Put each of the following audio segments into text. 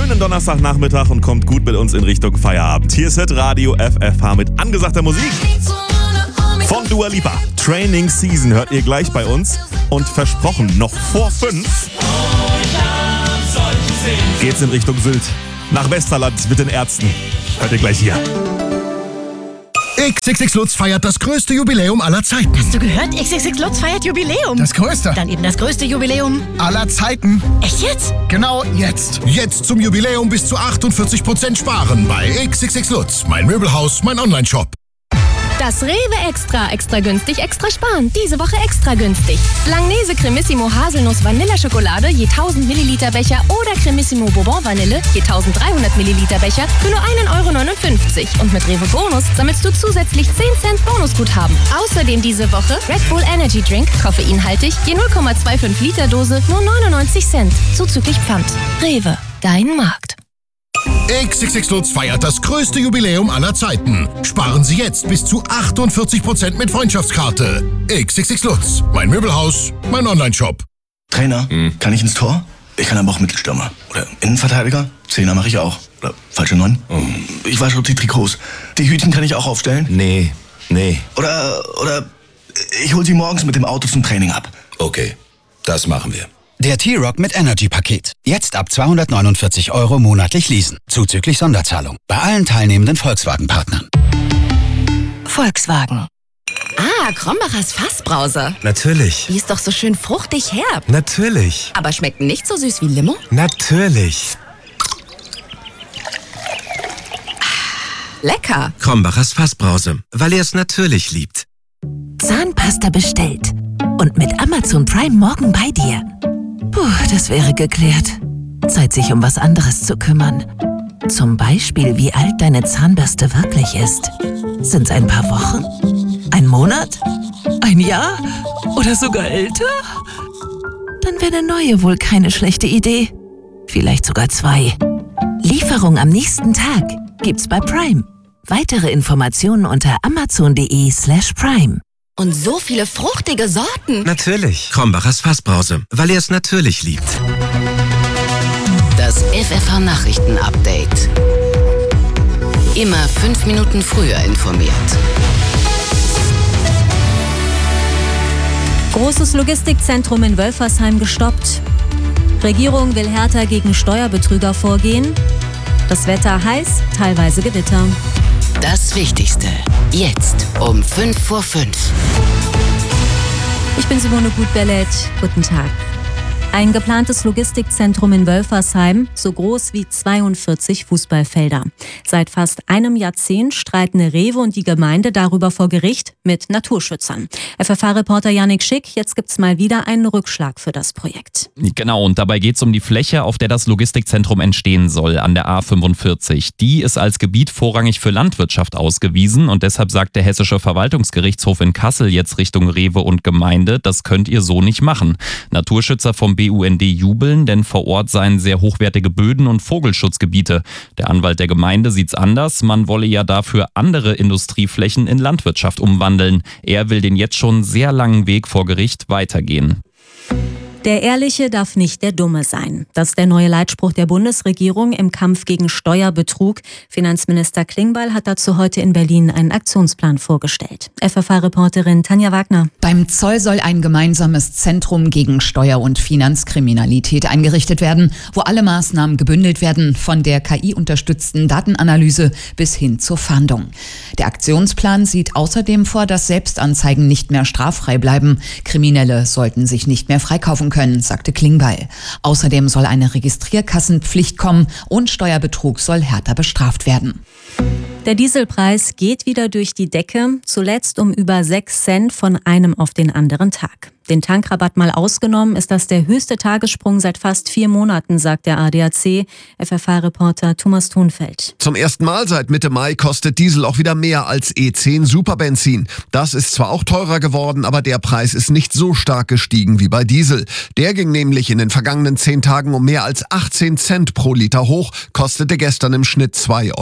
schönen Donnerstagnachmittag und kommt gut mit uns in Richtung Feierabend. Hier ist Radio FFH mit angesagter Musik von Dua Lipa. Training Season hört ihr gleich bei uns. Und versprochen, noch vor 5 geht's in Richtung Sylt. Nach Westerland mit den Ärzten. Hört ihr gleich hier. XXX Lutz feiert das größte Jubiläum aller Zeiten. Hast du gehört? XXX Lutz feiert Jubiläum. Das größte? Dann eben das größte Jubiläum aller Zeiten. Echt jetzt? Genau jetzt. Jetzt zum Jubiläum bis zu 48% sparen bei XXX Lutz. Mein Möbelhaus, mein Onlineshop. Das Rewe Extra günstig, extra sparen. Diese Woche extra günstig. Langnese Cremissimo Haselnuss Vanilleschokolade je 1000 Milliliter Becher oder Cremissimo Bourbon Vanille je 1300 Milliliter Becher für nur 1,59 €. Und mit Rewe Bonus sammelst du zusätzlich 10 Cent Bonusguthaben. Außerdem diese Woche Red Bull Energy Drink, koffeinhaltig, je 0,25 Liter Dose, nur 99 Cent. Zuzüglich Pfand. Rewe, dein Markt. XXX Lutz feiert das größte Jubiläum aller Zeiten. Sparen Sie jetzt bis zu 48% mit Freundschaftskarte. XXX Lutz, mein Möbelhaus, mein Onlineshop. Trainer, kann ich ins Tor? Ich kann aber auch Mittelstürmer. Oder Innenverteidiger? Zehner mache ich auch. Oder falsche 9? Ich wasche die Trikots. Die Hütchen kann ich auch aufstellen? Nee. Oder ich hol sie morgens mit dem Auto zum Training ab. Okay, das machen wir. Der T-Rock mit Energy-Paket. Jetzt ab 249 € monatlich leasen. Zuzüglich Sonderzahlung. Bei allen teilnehmenden Volkswagen-Partnern. Volkswagen. Ah, Krombachers Fassbrause. Natürlich. Die ist doch so schön fruchtig herb. Natürlich. Aber schmeckt nicht so süß wie Limo? Natürlich. Lecker. Krombachers Fassbrause, weil er es natürlich liebt. Zahnpasta bestellt. Und mit Amazon Prime morgen bei dir. Puh, das wäre geklärt. Zeit, sich um was anderes zu kümmern. Zum Beispiel, wie alt deine Zahnbürste wirklich ist. Sind's ein paar Wochen? Ein Monat? Ein Jahr? Oder sogar älter? Dann wäre eine neue wohl keine schlechte Idee. Vielleicht sogar 2. Lieferung am nächsten Tag gibt's bei Prime. Weitere Informationen unter amazon.de/prime. Und so viele fruchtige Sorten. Natürlich. Krombachers Fassbrause, weil er es natürlich liebt. Das FFH-Nachrichten-Update. Immer 5 Minuten früher informiert. Großes Logistikzentrum in Wölfersheim gestoppt. Regierung will härter gegen Steuerbetrüger vorgehen. Das Wetter heiß, teilweise Gewitter. Das Wichtigste. Jetzt um 5 vor 5. Ich bin Simone Gutbellet. Guten Tag. Ein geplantes Logistikzentrum in Wölfersheim, so groß wie 42 Fußballfelder. Seit fast einem Jahrzehnt streiten Rewe und die Gemeinde darüber vor Gericht mit Naturschützern. FFH-Reporter Yannick Schick, jetzt gibt's mal wieder einen Rückschlag für das Projekt. Genau, und dabei geht's um die Fläche, auf der das Logistikzentrum entstehen soll, an der A45. Die ist als Gebiet vorrangig für Landwirtschaft ausgewiesen und deshalb sagt der Hessische Verwaltungsgerichtshof in Kassel jetzt Richtung Rewe und Gemeinde, das könnt ihr so nicht machen. Naturschützer vom BUND jubeln, denn vor Ort seien sehr hochwertige Böden und Vogelschutzgebiete. Der Anwalt der Gemeinde sieht's anders. Man wolle ja dafür andere Industrieflächen in Landwirtschaft umwandeln. Er will den jetzt schon sehr langen Weg vor Gericht weitergehen. Der Ehrliche darf nicht der Dumme sein. Das ist der neue Leitspruch der Bundesregierung im Kampf gegen Steuerbetrug. Finanzminister Klingbeil hat dazu heute in Berlin einen Aktionsplan vorgestellt. FFH-Reporterin Tanja Wagner. Beim Zoll soll ein gemeinsames Zentrum gegen Steuer- und Finanzkriminalität eingerichtet werden, wo alle Maßnahmen gebündelt werden, von der KI-unterstützten Datenanalyse bis hin zur Fahndung. Der Aktionsplan sieht außerdem vor, dass Selbstanzeigen nicht mehr straffrei bleiben. Kriminelle sollten sich nicht mehr freikaufen können, sagte Klingbeil. Außerdem soll eine Registrierkassenpflicht kommen und Steuerbetrug soll härter bestraft werden. Der Dieselpreis geht wieder durch die Decke, zuletzt um über 6 Cent von einem auf den anderen Tag. Den Tankrabatt mal ausgenommen, ist das der höchste Tagessprung seit fast 4 Monaten, sagt der ADAC. FFH-Reporter Thomas Thunfeld. Zum ersten Mal seit Mitte Mai kostet Diesel auch wieder mehr als E10 Superbenzin. Das ist zwar auch teurer geworden, aber der Preis ist nicht so stark gestiegen wie bei Diesel. Der ging nämlich in den vergangenen 10 Tagen um mehr als 18 Cent pro Liter hoch, kostete gestern im Schnitt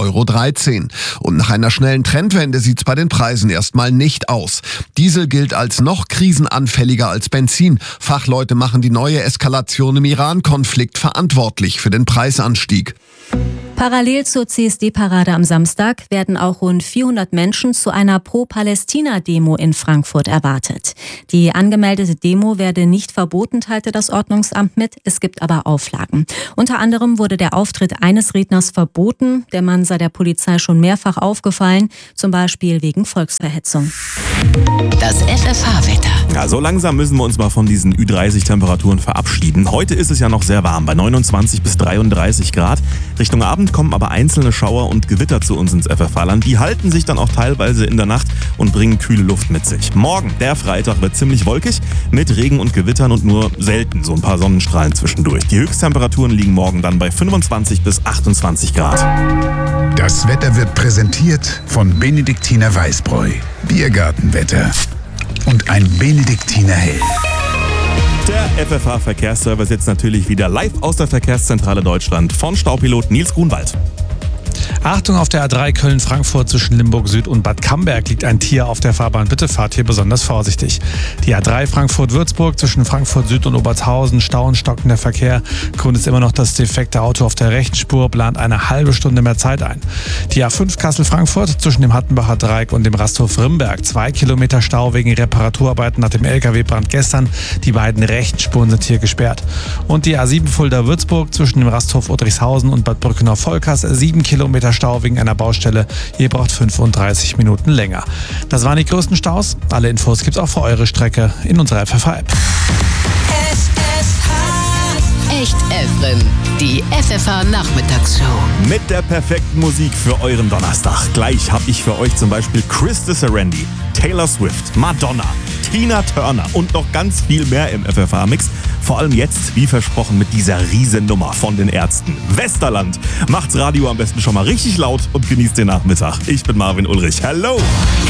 2,13 €. Und nach einer schnellen Trendwende sieht's bei den Preisen erstmal nicht aus. Diesel gilt als noch krisenanfälliger als Benzin. Fachleute machen die neue Eskalation im Iran-Konflikt verantwortlich für den Preisanstieg. Parallel zur CSD-Parade am Samstag werden auch rund 400 Menschen zu einer Pro-Palästina-Demo in Frankfurt erwartet. Die angemeldete Demo werde nicht verboten, teilte das Ordnungsamt mit. Es gibt aber Auflagen. Unter anderem wurde der Auftritt eines Redners verboten. Der Mann sei der Polizei schon mehrfach aufgefallen, zum Beispiel wegen Volksverhetzung. Das FFH-Wetter. Ja, so langsam müssen wir uns mal von diesen Ü30-Temperaturen verabschieden. Heute ist es ja noch sehr warm, bei 29 bis 33 Grad. Richtung Abend kommen aber einzelne Schauer und Gewitter zu uns ins FFH-Land. Die halten sich dann auch teilweise in der Nacht und bringen kühle Luft mit sich. Morgen, der Freitag, wird ziemlich wolkig mit Regen und Gewittern und nur selten so ein paar Sonnenstrahlen zwischendurch. Die Höchsttemperaturen liegen morgen dann bei 25 bis 28 Grad. Das Wetter wird präsentiert von Benediktiner Weißbräu. Biergartenwetter. Und ein Benediktiner Hell. Der FFH-Verkehrsservice jetzt natürlich wieder live aus der Verkehrszentrale Deutschland von Staupilot Nils Grunwald. Achtung, auf der A3 Köln-Frankfurt zwischen Limburg Süd und Bad Camberg liegt ein Tier auf der Fahrbahn. Bitte fahrt hier besonders vorsichtig. Die A3 Frankfurt-Würzburg zwischen Frankfurt Süd und Obertshausen, Stau und stockender Verkehr. Grund ist immer noch das defekte Auto auf der rechten Spur, plant eine halbe Stunde mehr Zeit ein. Die A5 Kassel-Frankfurt zwischen dem Hattenbacher Dreieck und dem Rasthof Rimberg. 2 Kilometer Stau wegen Reparaturarbeiten nach dem LKW-Brand gestern. Die beiden rechten Spuren sind hier gesperrt. Und die A7 Fulda-Würzburg zwischen dem Rasthof Udrickhausen und Bad Brückenau-Volkers. 7 Kilometer Stau wegen einer Baustelle. Ihr braucht 35 Minuten länger. Das waren die größten Staus. Alle Infos gibt's auch für eure Strecke in unserer FFH-App. Echt Evren, die FFH-Nachmittagsshow. Mit der perfekten Musik für euren Donnerstag. Gleich habe ich für euch zum Beispiel Chris Randy, Taylor Swift, Madonna, Tina Turner und noch ganz viel mehr im FFH-Mix. Vor allem jetzt, wie versprochen, mit dieser Riesennummer von den Ärzten. Westerland. Macht's Radio am besten schon mal richtig laut und genießt den Nachmittag. Ich bin Marvin Ulrich. Hello!